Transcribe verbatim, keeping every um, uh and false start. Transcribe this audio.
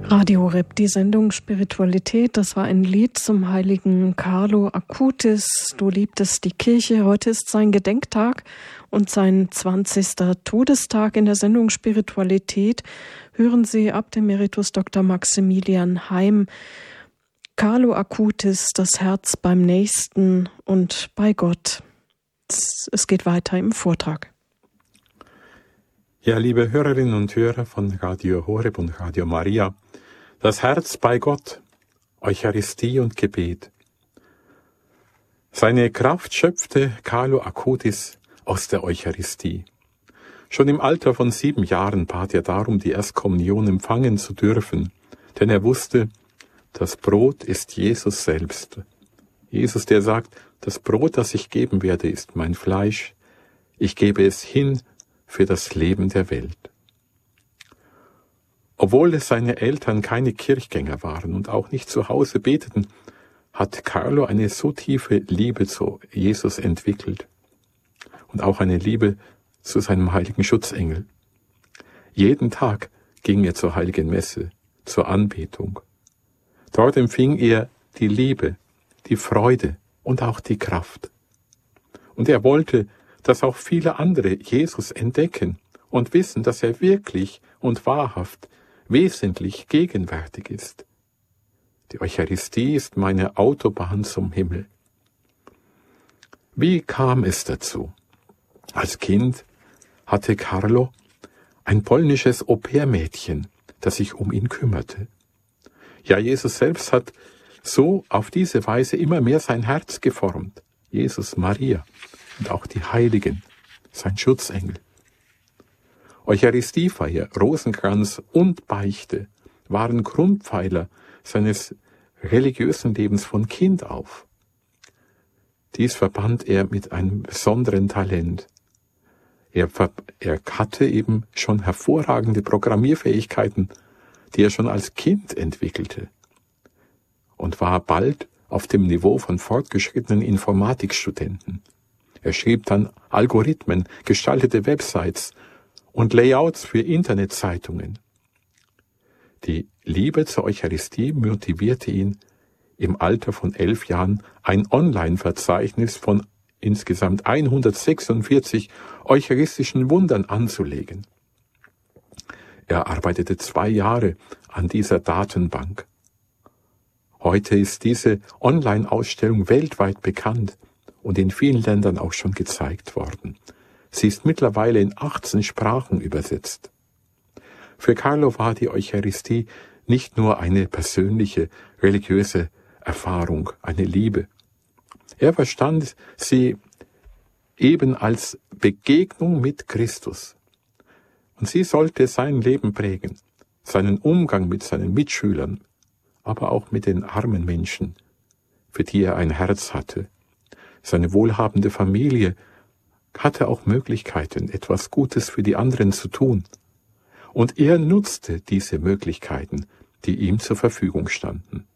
Radio Horeb, die Sendung Spiritualität, das war ein Lied zum heiligen Carlo Acutis. Du liebtest die Kirche. Heute ist sein Gedenktag und sein zwanzigster Todestag. In der Sendung Spiritualität hören Sie ab dem Emeritus Doktor Maximilian Heim Carlo Acutis, das Herz beim Nächsten und bei Gott. Es geht weiter im Vortrag. Ja, liebe Hörerinnen und Hörer von Radio Horeb und Radio Maria, das Herz bei Gott, Eucharistie und Gebet. Seine Kraft schöpfte Carlo Acutis aus der Eucharistie. Schon im Alter von sieben Jahren bat er darum, die Erstkommunion empfangen zu dürfen, denn er wusste, das Brot ist Jesus selbst. Jesus, der sagt, das Brot, das ich geben werde, ist mein Fleisch. Ich gebe es hin für das Leben der Welt. Obwohl es seine Eltern keine Kirchgänger waren und auch nicht zu Hause beteten, hat Carlo eine so tiefe Liebe zu Jesus entwickelt und auch eine Liebe zu seinem heiligen Schutzengel. Jeden Tag ging er zur heiligen Messe, zur Anbetung. Dort empfing er die Liebe, die Freude und auch die Kraft. Und er wollte, dass auch viele andere Jesus entdecken und wissen, dass er wirklich und wahrhaft wesentlich gegenwärtig ist. Die Eucharistie ist meine Autobahn zum Himmel. Wie kam es dazu? Als Kind hatte Carlo ein polnisches Au-pair-Mädchen, das sich um ihn kümmerte. Ja, Jesus selbst hat so auf diese Weise immer mehr sein Herz geformt. Jesus, Maria und auch die Heiligen, sein Schutzengel. Eucharistiefeier, Rosenkranz und Beichte waren Grundpfeiler seines religiösen Lebens von Kind auf. Dies verband er mit einem besonderen Talent. Er, er hatte eben schon hervorragende Programmierfähigkeiten, die er schon als Kind entwickelte, und war bald auf dem Niveau von fortgeschrittenen Informatikstudenten. Er schrieb dann Algorithmen, gestaltete Websites und Layouts für Internetzeitungen. Die Liebe zur Eucharistie motivierte ihn, im Alter von elf Jahren ein Online-Verzeichnis von insgesamt hundertsechsundvierzig eucharistischen Wundern anzulegen. Er arbeitete zwei Jahre an dieser Datenbank. Heute ist diese Online-Ausstellung weltweit bekannt und in vielen Ländern auch schon gezeigt worden. Sie ist mittlerweile in achtzehn Sprachen übersetzt. Für Carlo war die Eucharistie nicht nur eine persönliche, religiöse Erfahrung, eine Liebe. Er verstand sie eben als Begegnung mit Christus. Und sie sollte sein Leben prägen, seinen Umgang mit seinen Mitschülern, aber auch mit den armen Menschen, für die er ein Herz hatte. Seine wohlhabende Familie hatte auch Möglichkeiten, etwas Gutes für die anderen zu tun. Und er nutzte diese Möglichkeiten, die ihm zur Verfügung standen.